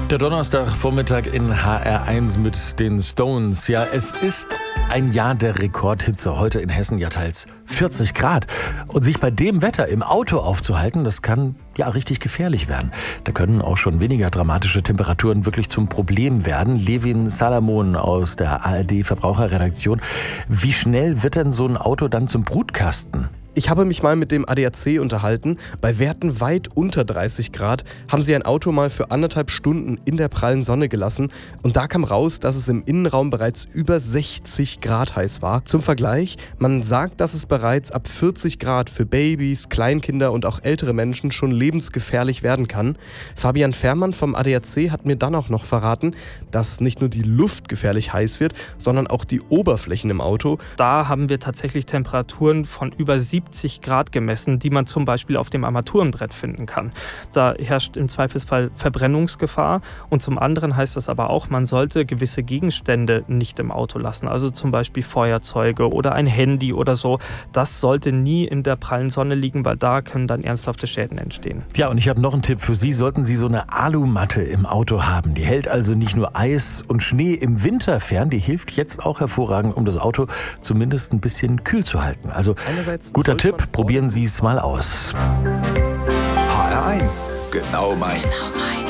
Der Donnerstagvormittag in HR1 mit den Stones. Ja, es ist ein Jahr der Rekordhitze. Heute in Hessen ja teils 40 Grad. Und sich bei dem Wetter im Auto aufzuhalten, das kann ja richtig gefährlich werden. Da können auch schon weniger dramatische Temperaturen wirklich zum Problem werden. Levin Salamon aus der ARD Verbraucherredaktion. Wie schnell wird denn so ein Auto dann zum Brutkasten? Ich habe mich mal mit dem ADAC unterhalten. Bei Werten weit unter 30 Grad haben sie ein Auto mal für 1,5 Stunden in der prallen Sonne gelassen. Und da kam raus, dass es im Innenraum bereits über 60 Grad heiß war. Zum Vergleich, man sagt, dass es bereits ab 40 Grad für Babys, Kleinkinder und auch ältere Menschen schon lebensgefährlich werden kann. Fabian Fährmann vom ADAC hat mir dann auch noch verraten, dass nicht nur die Luft gefährlich heiß wird, sondern auch die Oberflächen im Auto. Da haben wir tatsächlich Temperaturen von über 70 Grad gemessen, die man zum Beispiel auf dem Armaturenbrett finden kann. Da herrscht im Zweifelsfall Verbrennungsgefahr und zum anderen heißt das aber auch, man sollte gewisse Gegenstände nicht im Auto lassen, also zum Beispiel Feuerzeuge oder ein Handy oder so. Das sollte nie in der prallen Sonne liegen, weil da können dann ernsthafte Schäden entstehen. Ja, und ich habe noch einen Tipp für Sie. Sollten Sie so eine Alumatte im Auto haben, die hält also nicht nur Eis und Schnee im Winter fern, die hilft jetzt auch hervorragend, um das Auto zumindest ein bisschen kühl zu halten. Also guter Tipp, probieren Sie es mal aus. HR1, genau meins.